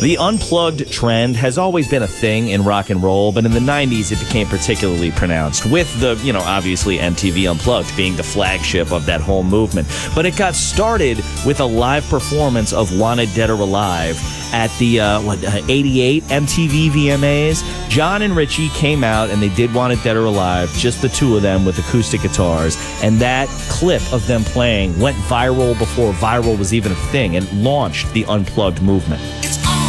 The unplugged trend has always been a thing in rock and roll, but in the 90s it became particularly pronounced, with the, obviously MTV Unplugged being the flagship of that whole movement. But it got started with a live performance of Wanted Dead or Alive at the 88 MTV VMAs. John and Richie came out and they did Wanted Dead or Alive, just the two of them with acoustic guitars, and that clip of them playing went viral before viral was even a thing and launched the Unplugged movement.